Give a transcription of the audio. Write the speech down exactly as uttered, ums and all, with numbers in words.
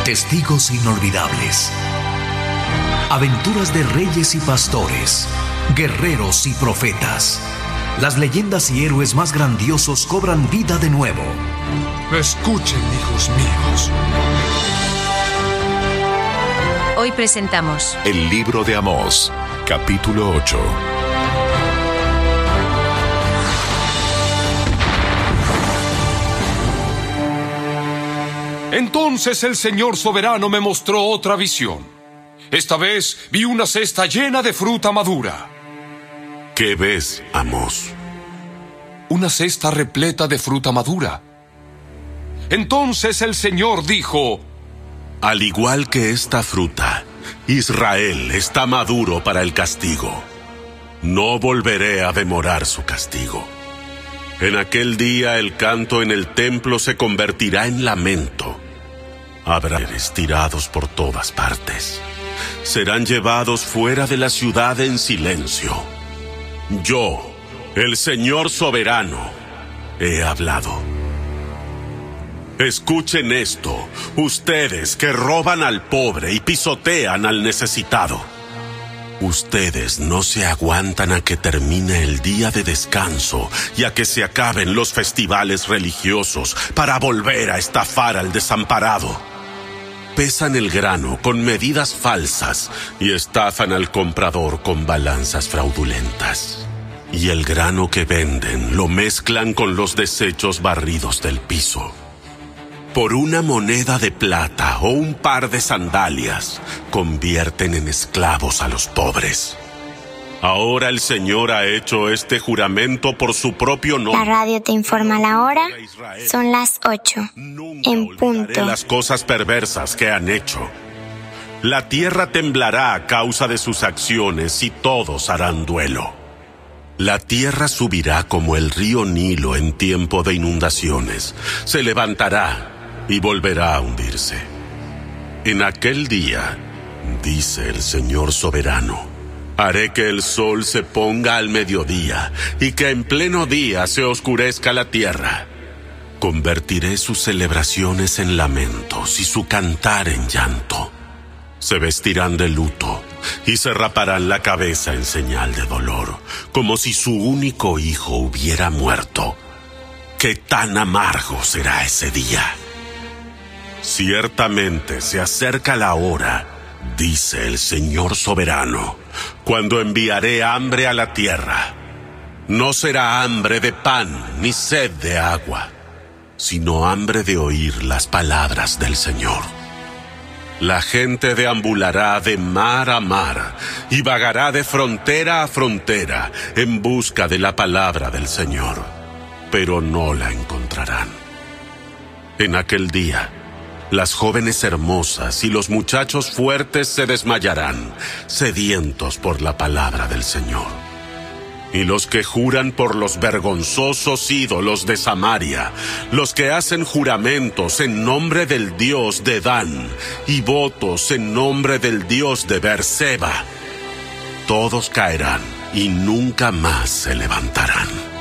Testigos inolvidables. Aventuras de reyes y pastores, guerreros y profetas. Las leyendas y héroes más grandiosos cobran vida de nuevo. Escuchen, hijos míos. Hoy presentamos El libro de Amós, capítulo ocho. Entonces el Señor soberano me mostró otra visión. Esta vez vi una cesta llena de fruta madura. ¿Qué ves, Amós? Una cesta repleta de fruta madura. Entonces el Señor dijo: Al igual que esta fruta, Israel está maduro para el castigo. No volveré a demorar su castigo. En aquel día el canto en el templo se convertirá en lamento. Habrá tirados por todas partes. Serán llevados fuera de la ciudad en silencio. Yo, el Señor soberano, he hablado. Escuchen esto, ustedes que roban al pobre y pisotean al necesitado. Ustedes no se aguantan a que termine el día de descanso y a que se acaben los festivales religiosos para volver a estafar al desamparado. Pesan el grano con medidas falsas y estafan al comprador con balanzas fraudulentas. Y el grano que venden lo mezclan con los desechos barridos del piso. Por una moneda de plata o un par de sandalias, convierten en esclavos a los pobres. Ahora el Señor ha hecho este juramento por su propio nombre. La radio te informa la hora. Son las ocho. En punto. Las cosas perversas que han hecho. La tierra temblará a causa de sus acciones y todos harán duelo. La tierra subirá como el río Nilo en tiempo de inundaciones. Se levantará y volverá a hundirse. En aquel día, dice el Señor soberano, haré que el sol se ponga al mediodía y que en pleno día se oscurezca la tierra. Convertiré sus celebraciones en lamentos y su cantar en llanto. Se vestirán de luto y se raparán la cabeza en señal de dolor, como si su único hijo hubiera muerto. ¡Qué tan amargo será ese día! Ciertamente se acerca la hora, dice el Señor soberano, cuando enviaré hambre a la tierra. No será hambre de pan ni sed de agua, sino hambre de oír las palabras del Señor. La gente deambulará de mar a mar y vagará de frontera a frontera en busca de la palabra del Señor, pero no la encontrarán. En aquel día, las jóvenes hermosas y los muchachos fuertes se desmayarán, sedientos por la palabra del Señor. Y los que juran por los vergonzosos ídolos de Samaria, los que hacen juramentos en nombre del Dios de Dan y votos en nombre del Dios de Beerseba, todos caerán y nunca más se levantarán.